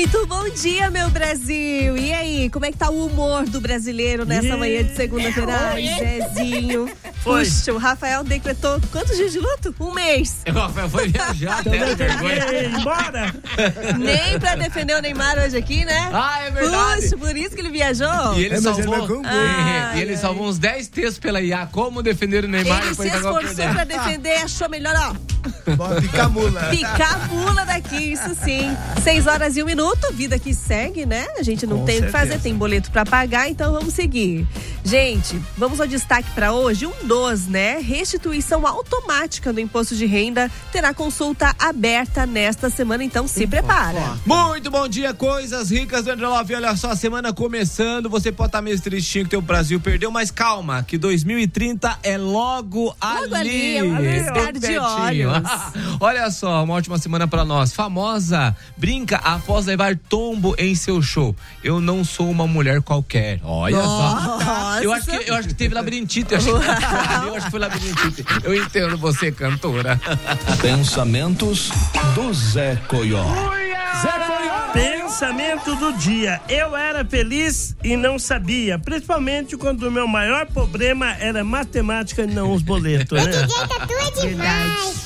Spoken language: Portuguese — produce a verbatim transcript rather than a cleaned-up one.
Muito bom dia, meu Brasil! E aí, como é que tá o humor do brasileiro nessa yeah. manhã de segunda-feira? Ai, Zezinho. Foi. Puxa, o Rafael decretou quantos dias de luto? Um mês. O Rafael foi viajar até vergonha. Embora! Nem pra defender o Neymar hoje aqui, né? Ah, é verdade. Puxa, por isso que ele viajou. E ele é, salvou, ah, e ele ai. salvou uns dez textos pela I A. Como defender o Neymar Ele depois se da esforçou pra defender, achou melhor, ó. Pica a mula. Picar a mula daqui, isso sim. Seis horas e um minuto, vida que segue, né? A gente não Com tem o que certeza. fazer, tem boleto pra pagar, então vamos seguir. Gente, vamos ao destaque pra hoje, um dos, né? Restituição automática do imposto de renda terá consulta aberta nesta semana, então se prepara. Muito bom dia, coisas ricas do André Love. Olha só, a semana começando, você pode estar meio tristinho que o Brasil perdeu, mas calma, que dois mil e trinta é logo, Logo ali. ali, um piscar Bem de pertinho. olhos. Olha só, uma ótima semana pra nós. Famosa brinca após levar tombo em seu show. Eu não sou uma mulher qualquer. Olha Nossa. só. Eu acho, que, eu acho que teve labirintite. Eu acho, que, eu acho que foi labirintite. Eu entendo você, cantora. Pensamentos do Zé Coió. Zé Coió. Pensamento do dia. Eu era feliz e não sabia. Principalmente quando o meu maior problema era matemática e não os boletos, né? Esse dia tá tudo demais.